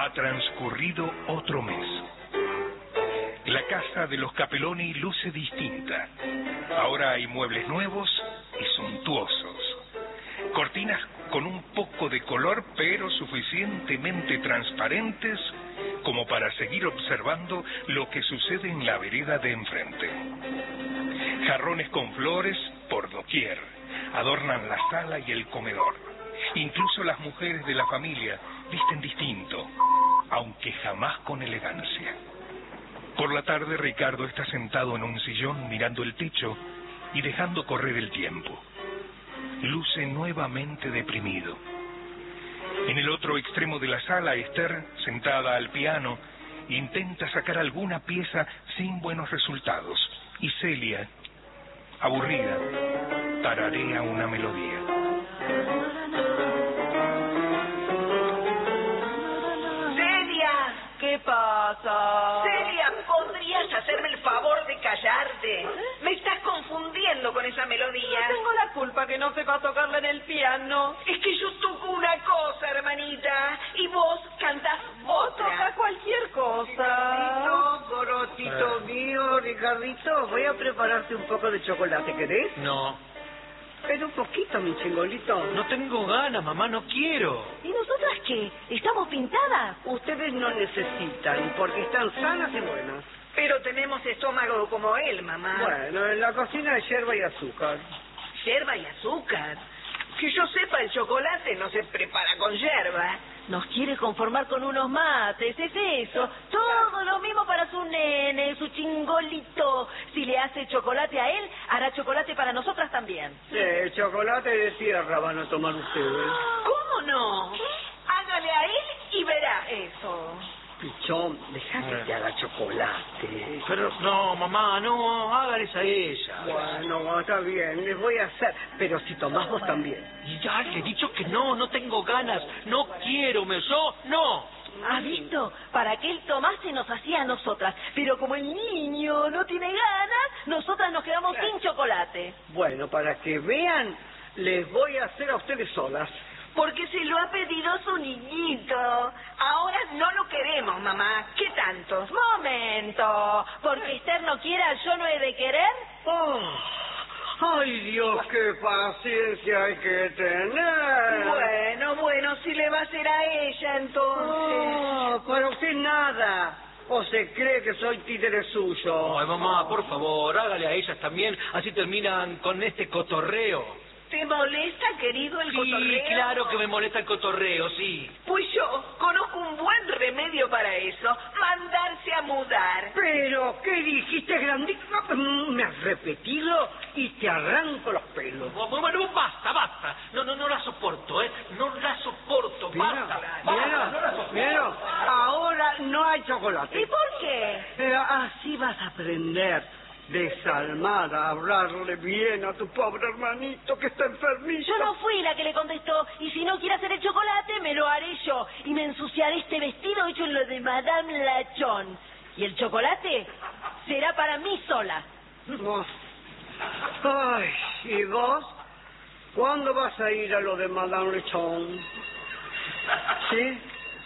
Ha transcurrido otro mes. La casa de los Capeloni luce distinta. Ahora hay muebles nuevos y suntuosos. Cortinas con un poco de color, pero suficientemente transparentes como para seguir observando lo que sucede en la vereda de enfrente. Jarrones con flores por doquier adornan la sala y el comedor. Incluso las mujeres de la familia visten distinto, aunque jamás con elegancia. Por la tarde, Ricardo está sentado en un sillón mirando el techo y dejando correr el tiempo. Luce nuevamente deprimido. En el otro extremo de la sala, Esther, sentada al piano, intenta sacar alguna pieza sin buenos resultados. Y Celia, aburrida, tararea una melodía. ¡Celia! ¿Qué pasa? ¡Celia! ¿Podrías hacerme el favor de callarte? Me estás confundiendo con esa melodía. No tengo la culpa que no sepa tocarla en el piano. Es que yo toco una cosa, hermanita, y vos cantás otra. Toca cualquier cosa. Gorotito mío, Ricardito, voy a prepararte un poco de chocolate, ¿querés? No, Pero un poquito, mi chingolito. no tengo ganas, mamá, no quiero. ¿Y nosotras qué? ¿Estamos pintadas? Ustedes no necesitan, porque están sanas y buenas. Pero tenemos estómago como él, mamá. Bueno, en la cocina hay yerba y azúcar. Yerba y azúcar. Que yo sepa, el chocolate no se prepara con yerba. Nos quiere conformar con unos mates, es eso. Todo lo mismo para su nene, su chingolito. Si le hace chocolate a él, hará chocolate para nosotras también. Chocolate de tierra van a tomar ustedes. ¿Cómo no? Hágale a él y verá eso. Pichón, deja que te haga chocolate. Pero no, mamá, no, hágales a ella. Bueno, está bien, les voy a hacer. Pero si tomás vos también. Y ya le he dicho que no, no tengo ganas, no quiero, me yo, no. ¿Has visto? Para que él tomase nos hacía a nosotras. Pero como el niño no tiene ganas, nosotras nos quedamos sin chocolate. Bueno, para que vean, les voy a hacer a ustedes solas. Porque se lo ha pedido su niñito. Ahora no lo queremos, mamá. ¿Qué tanto? Momento. Porque Esther no quiera, yo no he de querer. Oh, ¡ay, Dios, qué paciencia hay que tener! Bueno, si le va a hacer a ella, entonces. Oh, para usted nada. ¿O se cree que soy títere suyo? Ay, mamá, por favor, hágale a ellas también, así terminan con este cotorreo. ¿Te molesta, querido, el Sí, cotorreo? claro que me molesta el cotorreo, sí. Pues yo conozco un buen remedio para eso. Mandarse a mudar. ¿Pero qué dijiste, grandito? Me has repetido y te arranco los pelos. Bueno, basta. No la soporto, no la soporto, basta. Mira, ahora no hay chocolate. ¿Y por qué? Así vas a aprender, desalmada, a hablarle bien a tu pobre hermanito que está enfermito. Yo no fui la que le contestó. Y si no quiere hacer el chocolate, me lo haré yo. Y me ensuciaré este vestido hecho en lo de Madame Lachon. Y el chocolate será para mí sola. Oh. Ay, ¿y vos? ¿Cuándo vas a ir a lo de Madame Lechon? ¿Sí?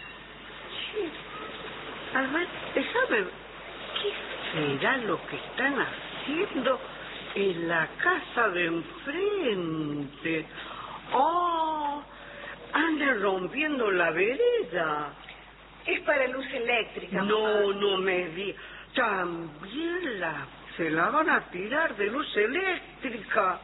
Sí. Además, déjame, ¿qué será lo que están haciendo en la casa de enfrente? ¡Oh! Andan rompiendo la vereda. Es para luz eléctrica, mamá. No me di. También se la van a tirar de luz eléctrica.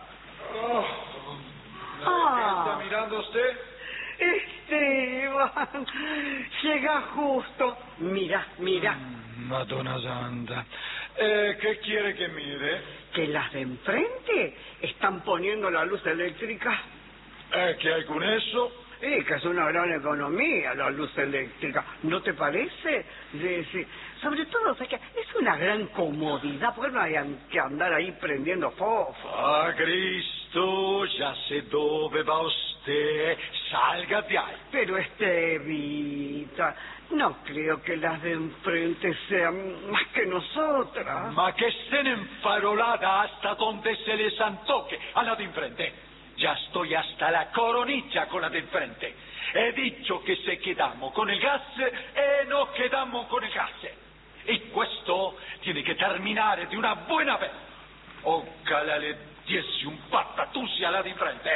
¿Qué está mirando usted? Esteban, llega justo. Mira. Madonna Santa. ¿Qué quiere que mire? Que las de enfrente están poniendo la luz eléctrica. ¿Qué hay con eso? Que es una gran economía la luz eléctrica, ¿no te parece? Sí. Sobre todo, o sea, que es una gran comodidad, porque no hay que andar ahí prendiendo fósforo. Ah, Cristo, ya sé dónde va usted. Salga de ahí. Pero Estevita, no creo que las de enfrente sean más que nosotras. Ma que estén enfaroladas hasta donde se les antoque a la de enfrente. Ya estoy hasta la coronilla con la de enfrente. He dicho que se quedamos con el gas terminare di una buona vez. Ojalá le diese un patatús a la di frente.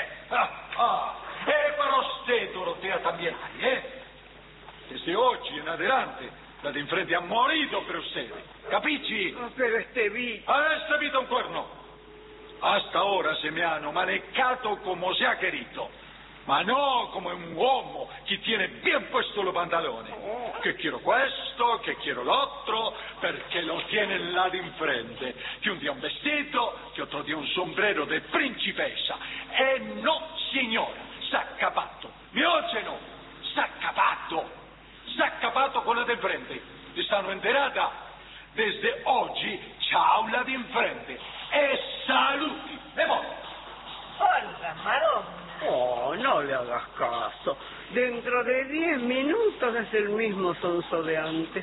E para usted, Dorotea, también hay, Desde oggi in adelante, la di frente ha morito per usted. Capisci? Pero este bicho... Este vita un cuerno. Hasta ahora se me hanno manejado como se ha querido. Ma no come un uomo che tiene bien puesto los pantalones. Che quiero questo, che quiero l'altro, perché lo tiene là di frente. Che un dia un vestito, che otro dia un sombrero de principessa. E no, signora, s'ha accapato. Mi oye no, s'ha accapato. S'ha accapato con la di frente. Ti stanno enterata? Desde oggi, ciao la di frente. E saluti. Me voy. Hola, Marón. Oh, no le hagas caso. Dentro de 10 minutos es el mismo sonso de antes.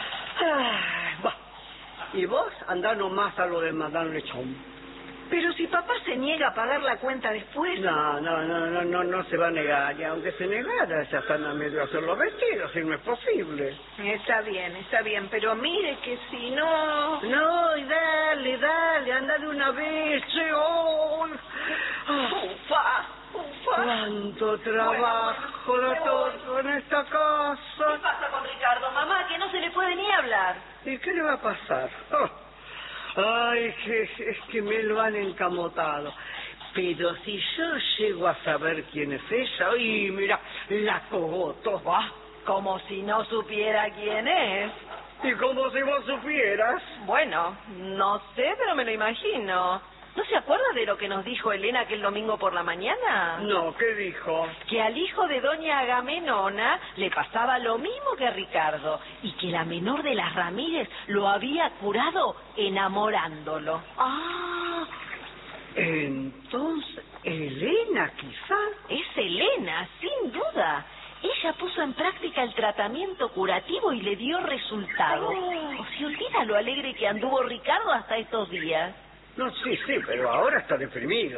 Va. Y vos andá nomás a lo de Madame Lechón. Pero si papá se niega a pagar la cuenta después... No se va a negar. Y aunque se negara, ya están a medio hacer los vestidos, y no es posible. Está bien, pero mire que si no... No, y dale, anda de una vez, che. Oh. Ufa. Cuánto trabajo da todo en esta casa. ¿Qué pasa con Ricardo, mamá? Que no se le puede ni hablar. ¿Y qué le va a pasar? Ay, es que me lo han encamotado. Pero si yo llego a saber quién es ella, y mira, la cogoto. Como si no supiera quién es. Y como si vos supieras. Bueno, no sé, pero me lo imagino. ¿No se acuerda de lo que nos dijo Elena aquel domingo por la mañana? No, ¿qué dijo? Que al hijo de doña Agamenona le pasaba lo mismo que a Ricardo y que la menor de las Ramírez lo había curado enamorándolo. Ah, entonces, Elena quizá. Es Elena, sin duda. Ella puso en práctica el tratamiento curativo y le dio resultado. ¿O se olvida lo alegre que anduvo Ricardo hasta estos días? No, sí, pero ahora está deprimido.